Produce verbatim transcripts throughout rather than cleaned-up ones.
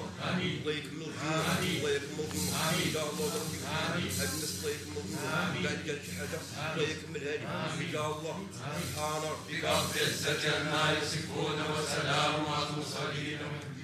الله يكمل فيهم الله يكمل فيهم إن شاء الله ربي هاد الناس الله يكمل فيهم بعد كان شي حاجة الله يكملها لي إن شاء الله سبحان ربك رب العزة عما يصفون وسلام على المرسلين.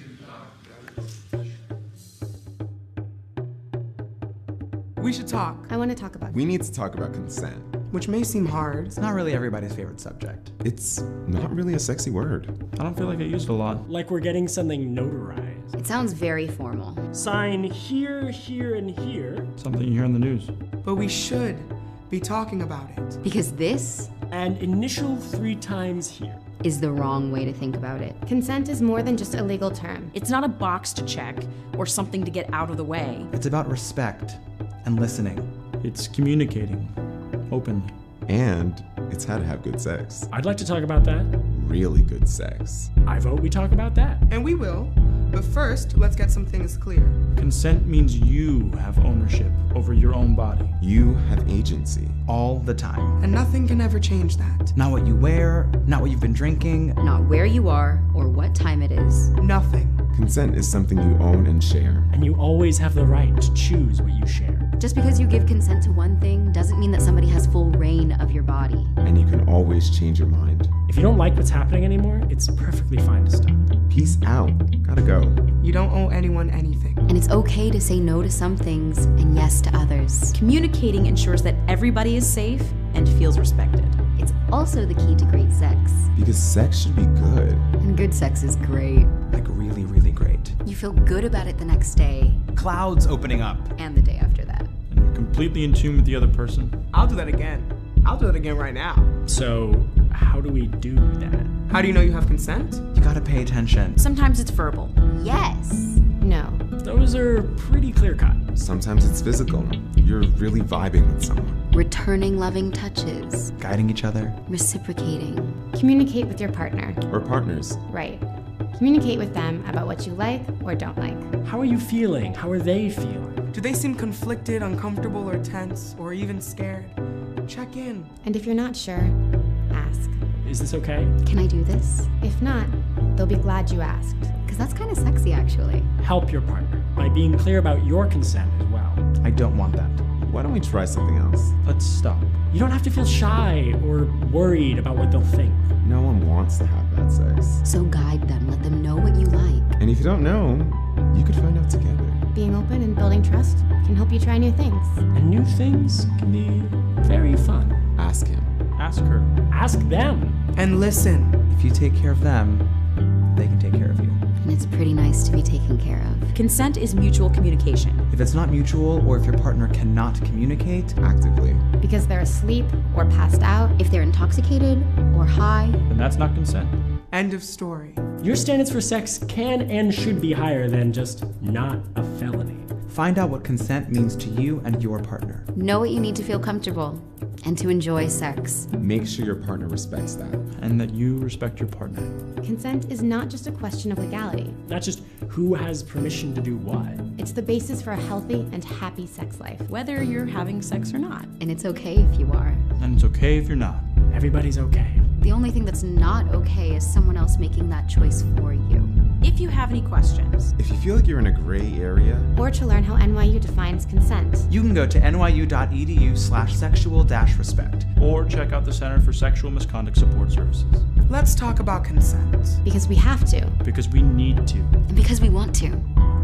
We should talk. I want to talk about We need to talk about consent. Which may seem hard. It's not really everybody's favorite subject. It's not really a sexy word. I don't feel like I used it a lot. Like we're getting something notarized. It sounds very formal. Sign here, here, and here. Something you hear in the news. But we should be talking about it. Because this And initial three times here. is the wrong way to think about it. Consent is more than just a legal term. It's not a box to check or something to get out of the way. It's about respect and listening. It's communicating openly. And it's how to have good sex. I'd like to talk about that. Really good sex. I vote we talk about that. And we will. But first, let's get some things clear. Consent means you have ownership over your own body. You have agency. All the time. And nothing can ever change that. Not what you wear, not what you've been drinking. Not where you are or what time it is. Nothing. Consent is something you own and share. And you always have the right to choose what you share. Just because you give consent to one thing doesn't mean that somebody has full reign of your body. And you can always change your mind. If you don't like what's happening anymore, it's perfectly fine to stop. Peace out. Gotta go. You don't owe anyone anything. And it's okay to say no to some things and yes to others. Communicating ensures that everybody is safe and feels respected. It's also the key to great sex. Because sex should be good. And good sex is great. Like really, really great. You feel good about it the next day. Clouds opening up. And the day after that. And you're completely in tune with the other person. I'll do that again. I'll do it again right now. So, how do we do that? How do you know you have consent? You gotta pay attention. Sometimes it's verbal. Yes. No. Those are pretty clear-cut. Sometimes it's physical. You're really vibing with someone. Returning loving touches. Guiding each other. Reciprocating. Communicate with your partner. Or partners. Right. Communicate with them about what you like or don't like. How are you feeling? How are they feeling? Do they seem conflicted, uncomfortable, or tense, or even scared? Check in. And if you're not sure, ask. Is this okay? Can I do this? If not, they'll be glad you asked. Because that's kind of sexy, actually. Help your partner by being clear about your consent as well. I don't want that. Why don't we try something else? Let's stop. You don't have to feel shy or worried about what they'll think. No one wants to have bad sex. So guide them, let them know what you like. And if you don't know, you could find out together. Being open and building trust can help you try new things. And new things can be very fun. Ask him. Ask her. Ask them. And listen. If you take care of them, they can take care of you. And it's pretty nice to be taken care of. Consent is mutual communication. If it's not mutual, or if your partner cannot communicate, Actively. Because they're asleep or passed out. If they're intoxicated or high. Then that's not consent. End of story. Your standards for sex can and should be higher than just not a felony. find out what consent means to you and your partner. Know what you need to feel comfortable and to enjoy sex. Make sure your partner respects that. And that you respect your partner. Consent is not just a question of legality. Not just who has permission to do what. It's the basis for a healthy and happy sex life. Whether you're having sex or not. And it's okay if you are. And it's okay if you're not. Everybody's okay. The only thing that's not okay is someone else making that choice for you. If you have any questions. If you feel like you're in a gray area. Or to learn how N Y U defines consent. You can go to nyu.edu slash sexual dash respect. Or check out the Center for Sexual Misconduct Support Services. Let's talk about consent. Because we have to. Because we need to. And because we want to.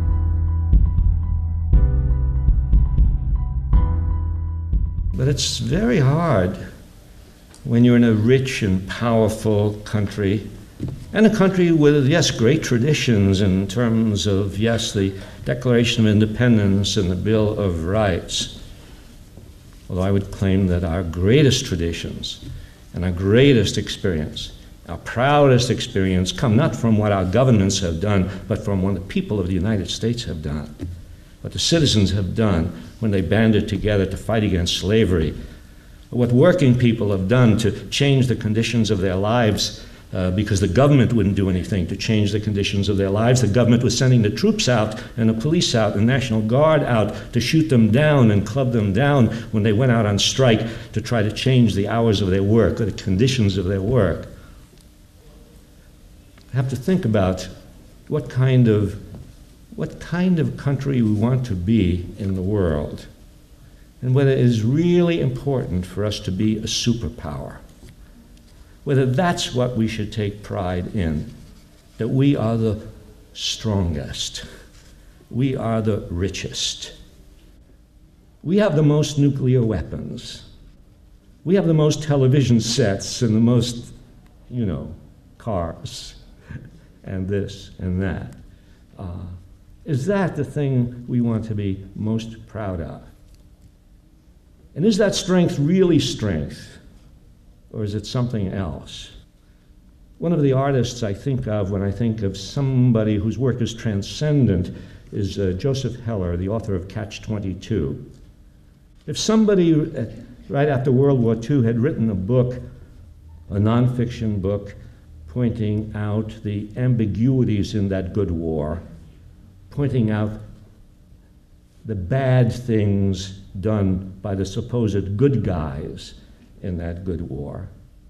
But it's very hard when you're in a rich and powerful country, and a country with, yes, great traditions in terms of, yes, the Declaration of Independence and the Bill of Rights. Although I would claim that our greatest traditions and our greatest experience, our proudest experience, come not from what our governments have done, but from what the people of the United States have done, what the citizens have done when they banded together to fight against slavery, what working people have done to change the conditions of their lives uh, because the government wouldn't do anything to change the conditions of their lives. The government was sending the troops out and the police out and the National Guard out to shoot them down and club them down when they went out on strike to try to change the hours of their work or the conditions of their work. I have to think about what kind of what kind of country we want to be in the world, and whether it is really important for us to be a superpower, whether that's what we should take pride in, that we are the strongest, we are the richest, we have the most nuclear weapons, we have the most television sets and the most, you know, cars, and this and that. Uh, is that the thing we want to be most proud of? And is that strength really strength, or is it something else? One of the artists I think of when I think of somebody whose work is transcendent is uh, Joseph Heller, the author of Catch twenty-two. If somebody uh, right after World War Two had written a book, a nonfiction book, pointing out the ambiguities in that good war, pointing out the bad things done by the supposed good guys in that good war.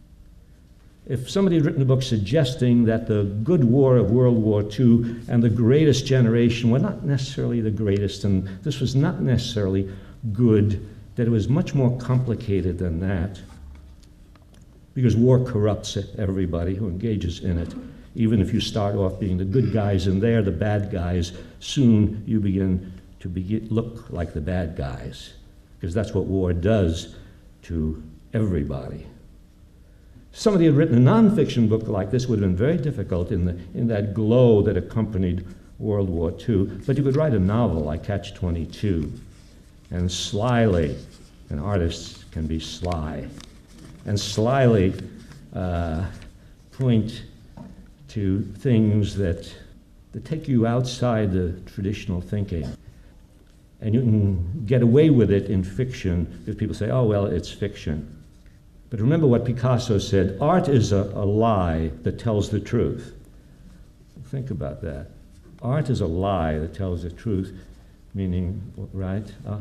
If somebody had written a book suggesting that the good war of World War Two and the greatest generation were not necessarily the greatest, and this was not necessarily good, that it was much more complicated than that, because war corrupts everybody who engages in it. Even if you start off being the good guys and they're the bad guys, soon you begin to begin, look like the bad guys, because that's what war does to everybody. Somebody had written a nonfiction book like this would have been very difficult in, the, in that glow that accompanied World War Two, but you could write a novel like Catch twenty-two, and slyly, and artists can be sly, and slyly uh, point to things that, that take you outside the traditional thinking. And you can get away with it in fiction because people say, oh, well, it's fiction. But remember what Picasso said, art is a, a lie that tells the truth. Think about that. Art is a lie that tells the truth, meaning, right? Uh,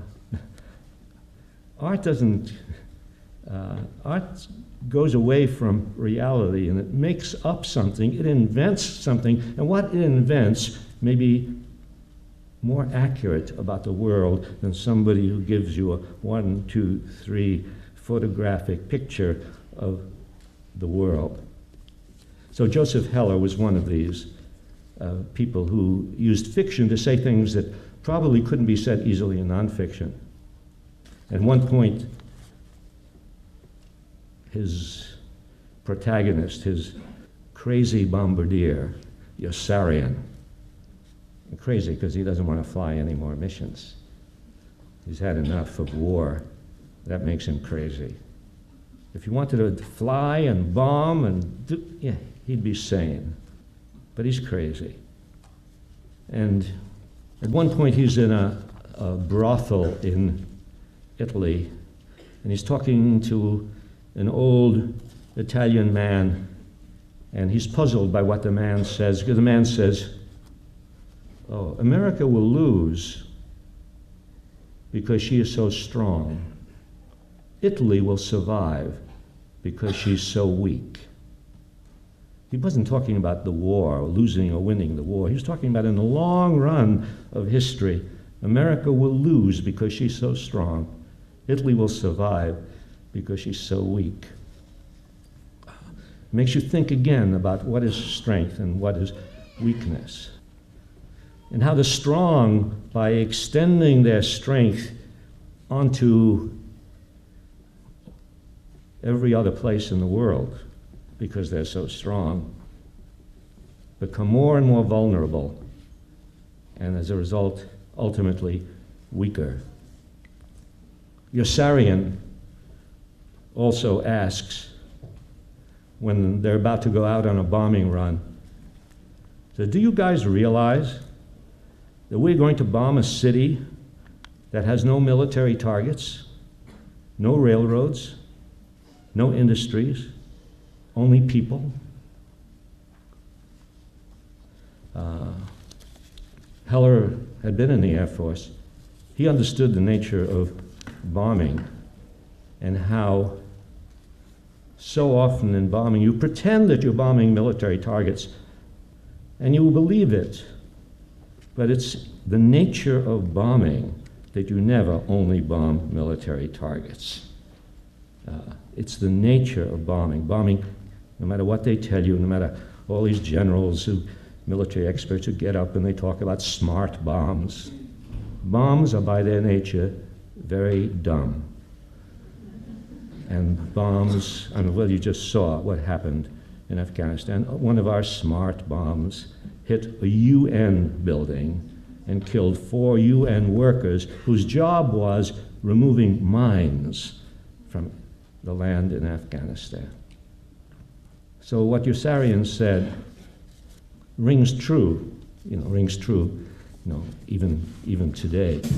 art doesn't, uh, art goes away from reality and it makes up something, it invents something, and what it invents may be more accurate about the world than somebody who gives you a one, two, three photographic picture of the world. So Joseph Heller was one of these uh, people who used fiction to say things that probably couldn't be said easily in nonfiction. At one point, his protagonist, his crazy bombardier, Yossarian, and crazy because he doesn't want to fly any more missions. He's had enough of war. That makes him crazy. If he wanted to fly and bomb and do, yeah, he'd be sane. But he's crazy. And at one point he's in a, a brothel in Italy, and he's talking to an old Italian man, and he's puzzled by what the man says, because the man says, oh, America will lose because she is so strong. Italy will survive because she's so weak. He wasn't talking about the war, or losing or winning the war. He was talking about in the long run of history, America will lose because she's so strong. Italy will survive because she's so weak. It makes you think again about what is strength and what is weakness. And how the strong, by extending their strength onto every other place in the world, because they're so strong, become more and more vulnerable, and as a result, ultimately weaker. Yossarian also asks, when they're about to go out on a bombing run, so do you guys realize that we're going to bomb a city that has no military targets, no railroads, no industries, only people? Uh, Heller had been in the Air Force. He understood the nature of bombing and how so often in bombing you pretend that you're bombing military targets and you will believe it. But it's the nature of bombing that you never only bomb military targets. Uh, it's the nature of bombing. Bombing, no matter what they tell you, no matter all these generals who, military experts who get up and they talk about smart bombs. Bombs are by their nature very dumb. And bombs, I mean, well, you just saw what happened in Afghanistan. One of our smart bombs hit a U N building and killed four U N workers whose job was removing mines from the land in Afghanistan. So what Yossarian said rings true, you know, rings true, you know, even, even today.